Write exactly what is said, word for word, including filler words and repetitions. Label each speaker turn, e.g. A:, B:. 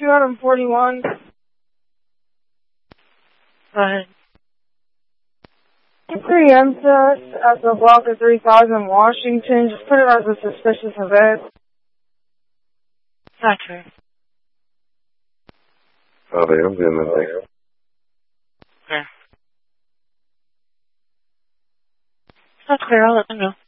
A: two forty-one.
B: Go ahead.
A: Preempt us at the block of three thousand Washington. Just put it as a suspicious event.
B: Not true.
C: Oh, yeah, I'm doing nothing.
B: Okay. It's not clear. I'll let them know.